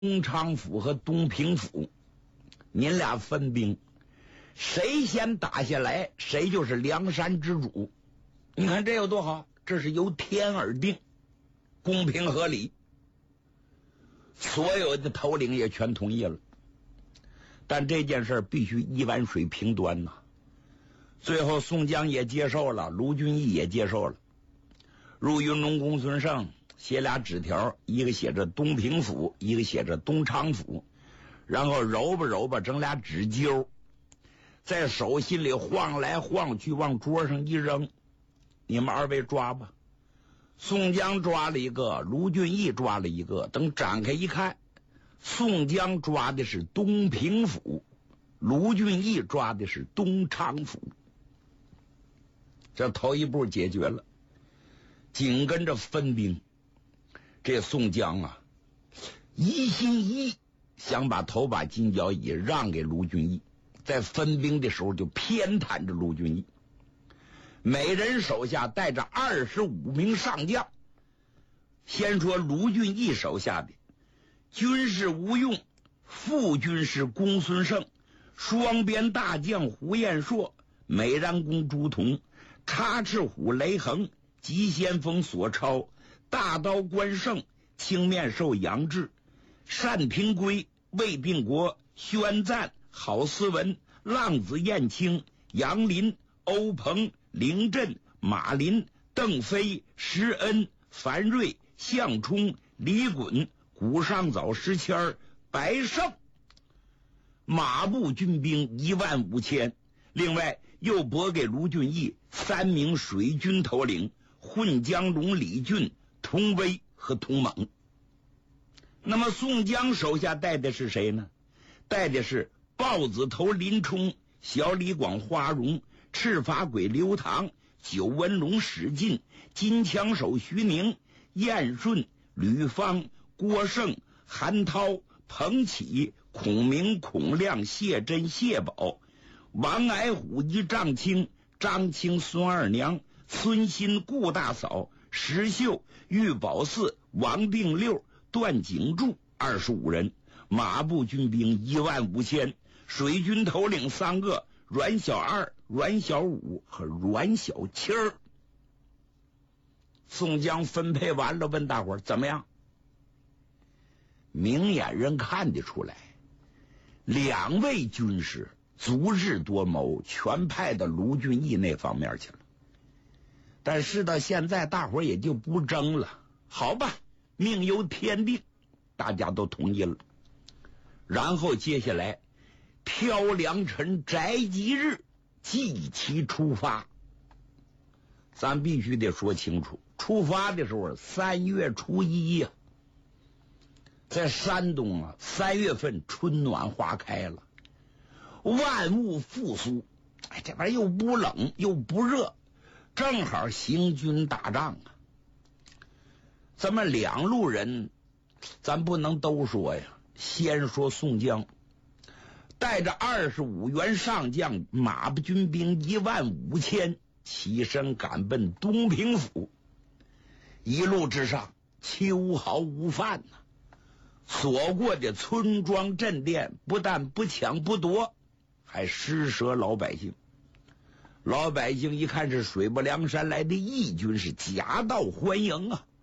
东昌府和东平府，您俩分兵，谁先打下来，谁就是梁山之主。你看这有多好，这是由天而定，公平合理，所有的头领也全同意了。但这件事必须一碗水平端呐。最后宋江也接受了，卢俊义也接受了。入云中公孙胜写俩纸条，一个写着东平府，一个写着东昌府，然后揉吧揉吧整俩纸揪，在手心里晃来晃去，往桌上一扔，你们二位抓吧。宋江抓了一个，卢俊义抓了一个，等展开一看，宋江抓的是东平府，卢俊义抓的是东昌府。这头一步解决了，紧跟着分兵。这宋江啊，一心一意想把头把金角椅让给卢俊义，在分兵的时候就偏袒着卢俊义。每人手下带着25名上将。先说卢俊义手下的军师吴用，副军师公孙胜，双边大将胡彦硕，美髯公朱仝，插翅虎雷横，急先锋索超，大刀关胜，青面兽杨志，单平圭，魏定国，宣赞，郝思文，浪子燕青，杨林，欧鹏，凌震，马林，邓飞，施恩，樊瑞，项冲，李衮，古上早，石谦，白胜，马步军兵15000。另外又拨给卢俊义3名水军头领，混江龙李俊、童威和童猛。那么宋江手下带的是谁呢？带的是豹子头林冲、小李广花荣、赤发鬼刘唐、九纹龙史进、金枪手徐宁、燕顺、吕方、郭盛、韩涛、彭启、孔明、孔亮、谢珍、谢宝、王矮虎、一丈青、张青、孙二娘、孙新、顾大嫂、石秀、玉宝寺、王定六、段景柱25人，马步军兵15000，水军头领3个，阮小二、阮小五和阮小七儿。宋江分配完了，问大伙儿怎么样？明眼人看得出来，2位军师足智多谋，全派到卢俊义那方面去了。但是到现在大伙儿也就不争了，好吧，命由天定，大家都同意了。然后接下来挑良辰摘吉日，祭旗出发。咱必须得说清楚，出发的时候3月初1呀，在山东啊，3月份春暖花开了，万物复苏，这玩意又不冷又不热，正好行军打仗啊。咱们两路人咱不能都说呀，先说宋江，带着25员上将，马步军兵15000，起身赶奔东平府。一路之上秋毫无犯呐，所过的村庄镇店不但不抢不夺，还施舍老百姓。老百姓一看是水泊梁山来的义军，是夹道欢迎啊。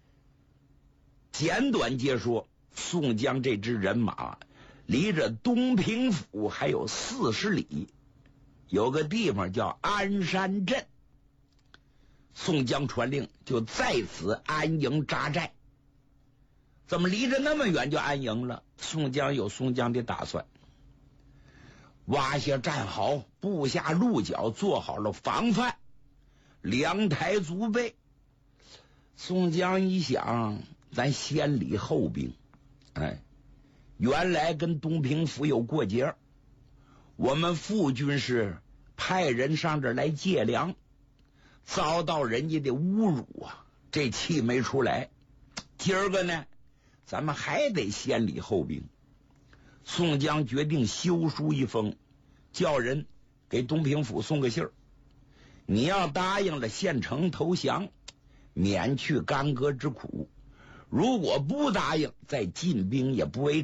简短截说，宋江这支人马离着东平府还有40里，有个地方叫鞍山镇。宋江传令就在此安营扎寨。怎么离着那么远就安营了？宋江有宋江的打算，挖下战壕，布下鹿角，做好了防范，粮台足备。宋江一想，咱先礼后兵，原来跟东平府有过节，我们副军是派人上这儿来借粮，遭到人家的侮辱啊，这气没出来。今儿个呢，咱们还得先礼后兵。宋江决定修书一封，叫人给东平府送个信儿，你要答应了献城投降，免去干戈之苦； 如果不答应，再进兵也不为